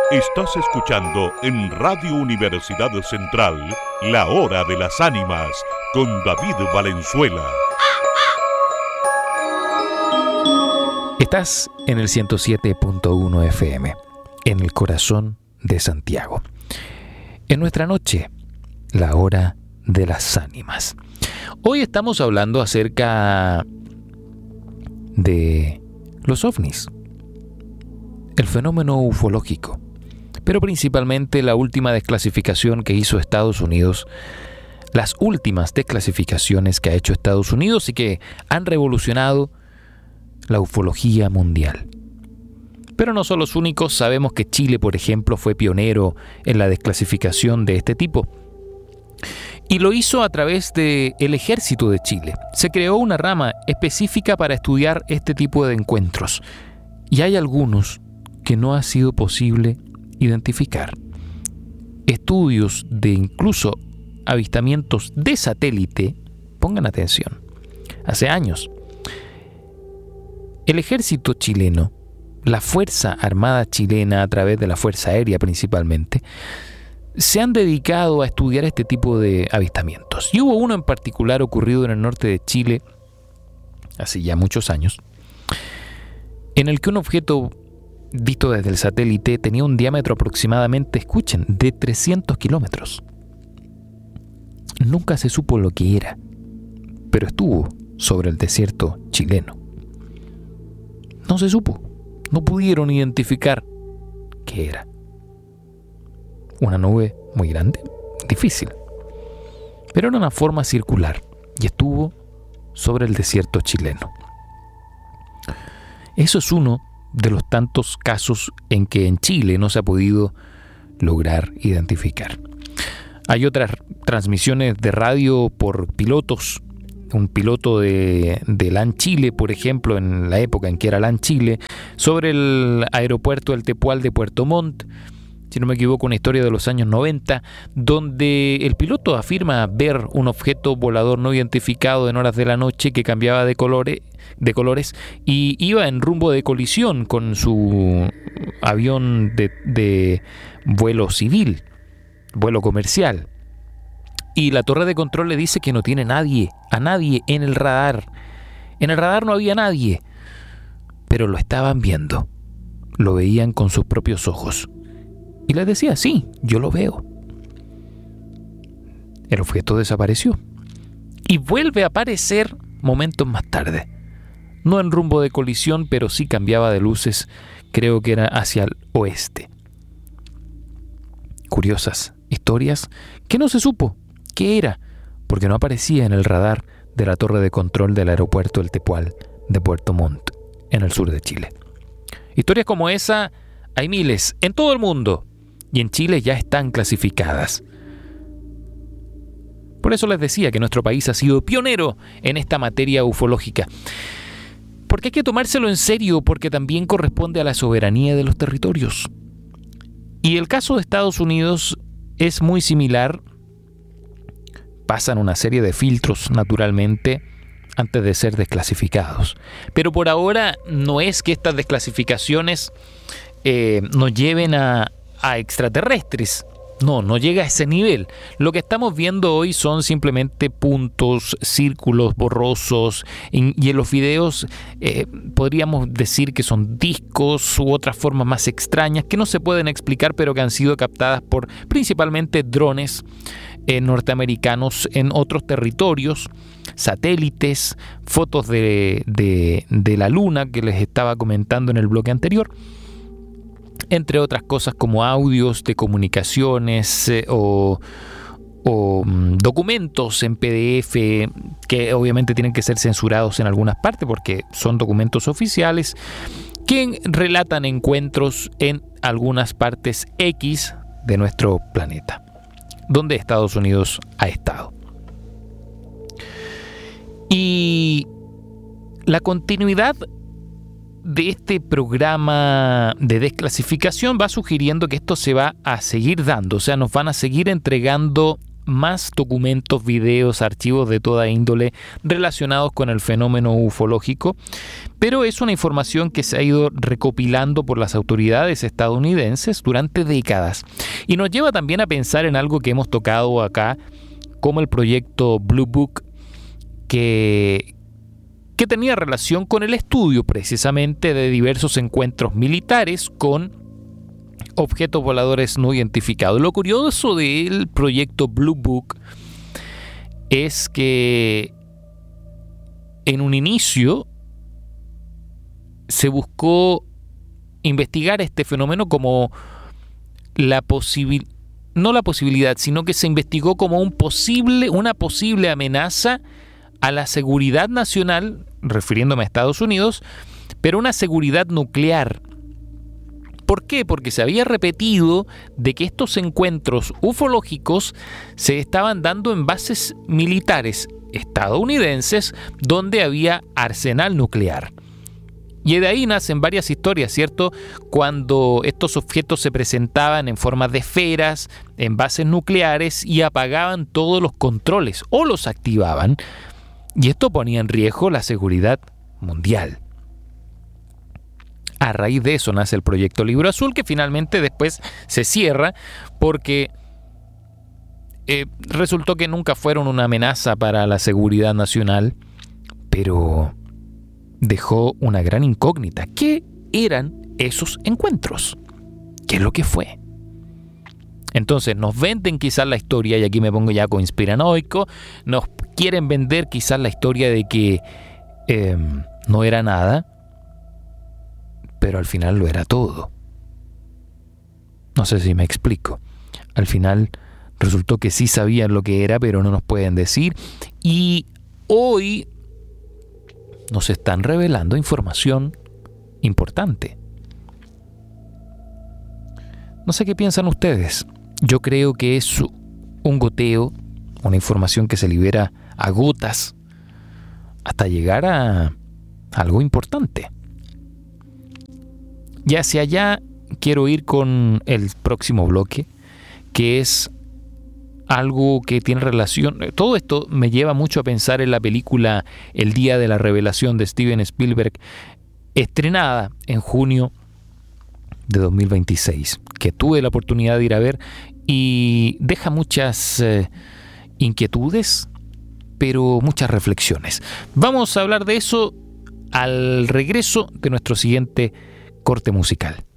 Estás escuchando en Radio Universidad Central La Hora de las Ánimas con David Valenzuela. Estás en el 107.1 FM, en el corazón de Santiago. En nuestra noche, La Hora de las Ánimas. Hoy estamos hablando acerca de los ovnis, el fenómeno ufológico, pero principalmente la última desclasificación que hizo Estados Unidos, las últimas desclasificaciones que ha hecho Estados Unidos y que han revolucionado la ufología mundial. Pero no son los únicos. Sabemos que Chile, por ejemplo, fue pionero en la desclasificación de este tipo. Y lo hizo a través del Ejército de Chile. Se creó una rama específica para estudiar este tipo de encuentros. Y hay algunos que no ha sido posible identificar. Estudios de incluso avistamientos de satélite, pongan atención, hace años. El ejército chileno, la Fuerza Armada chilena a través de la Fuerza Aérea principalmente, se han dedicado a estudiar este tipo de avistamientos. Y hubo uno en particular ocurrido en el norte de Chile, hace ya muchos años, en el que un objeto visto desde el satélite tenía un diámetro aproximadamente, escuchen, de 300 kilómetros. Nunca se supo lo que era, pero estuvo sobre el desierto chileno. No se supo, no pudieron identificar qué era. Una nube muy grande, difícil, pero era una forma circular y estuvo sobre el desierto chileno. Eso es uno de los tantos casos en que en Chile no se ha podido lograr identificar. Hay otras transmisiones de radio por pilotos. Un piloto de LAN Chile, por ejemplo, en la época en que era LAN Chile, sobre el aeropuerto del Tepual de Puerto Montt, si no me equivoco, una historia de los años 90, donde el piloto afirma ver un objeto volador no identificado en horas de la noche que cambiaba de colores y iba en rumbo de colisión con su avión de vuelo civil, vuelo comercial. Y la torre de control le dice que no tiene a nadie en el radar. En el radar no había nadie, pero lo estaban viendo. Lo veían con sus propios ojos. Y les decía, sí, yo lo veo. El objeto desapareció. Y vuelve a aparecer momentos más tarde. No en rumbo de colisión, pero sí cambiaba de luces. Creo que era hacia el oeste. Curiosas historias que no se supo qué era, porque no aparecía en el radar de la torre de control del aeropuerto El Tepual de Puerto Montt, en el sur de Chile. Historias como esa hay miles en todo el mundo, y en Chile ya están clasificadas. Por eso les decía que nuestro país ha sido pionero en esta materia ufológica. Porque hay que tomárselo en serio, porque también corresponde a la soberanía de los territorios. Y el caso de Estados Unidos es muy similar. Pasan una serie de filtros, naturalmente, antes de ser desclasificados. Pero por ahora no es que estas desclasificaciones nos lleven a extraterrestres. No llega a ese nivel. Lo que estamos viendo hoy son simplemente puntos, círculos borrosos, y en los videos podríamos decir que son discos u otras formas más extrañas que no se pueden explicar, pero que han sido captadas por principalmente drones norteamericanos en otros territorios, satélites, fotos de la luna que les estaba comentando en el bloque anterior, entre otras cosas como audios de comunicaciones o documentos en PDF que obviamente tienen que ser censurados en algunas partes porque son documentos oficiales que relatan encuentros en algunas partes X de nuestro planeta, donde Estados Unidos ha estado. Y la continuidad de este programa de desclasificación va sugiriendo que esto se va a seguir dando, o sea, nos van a seguir entregando más documentos, videos, archivos de toda índole relacionados con el fenómeno ufológico, pero es una información que se ha ido recopilando por las autoridades estadounidenses durante décadas y nos lleva también a pensar en algo que hemos tocado acá, como el proyecto Blue Book, que tenía relación con el estudio precisamente de diversos encuentros militares con objetos voladores no identificados. Lo curioso del proyecto Blue Book es que en un inicio se buscó investigar este fenómeno como no la posibilidad, sino que se investigó como una posible amenaza a la seguridad nacional, refiriéndome a Estados Unidos, pero una seguridad nuclear. ¿Por qué? Porque se había repetido de que estos encuentros ufológicos se estaban dando en bases militares estadounidenses donde había arsenal nuclear. Y de ahí nacen varias historias, ¿cierto? Cuando estos objetos se presentaban en forma de esferas, en bases nucleares y apagaban todos los controles o los activaban. Y esto ponía en riesgo la seguridad mundial. A raíz de eso nace el proyecto Libro Azul, que finalmente después se cierra porque resultó que nunca fueron una amenaza para la seguridad nacional, pero dejó una gran incógnita. ¿Qué eran esos encuentros? ¿Qué es lo que fue? Entonces nos venden quizás la historia, y aquí me pongo ya conspiranoico, nos quieren vender quizás la historia de que no era nada, pero al final lo era todo. No sé si me explico. Al final resultó que sí sabían lo que era, pero no nos pueden decir. Y hoy nos están revelando información importante. No sé qué piensan ustedes. Yo creo que es un goteo, una información que se libera a gotas hasta llegar a algo importante. Y hacia allá quiero ir con el próximo bloque, que es algo que tiene relación. Todo esto me lleva mucho a pensar en la película El Día de la Revelación de Steven Spielberg, estrenada en junio de 2026, que tuve la oportunidad de ir a ver y deja muchas inquietudes, pero muchas reflexiones. Vamos a hablar de eso al regreso de nuestro siguiente corte musical.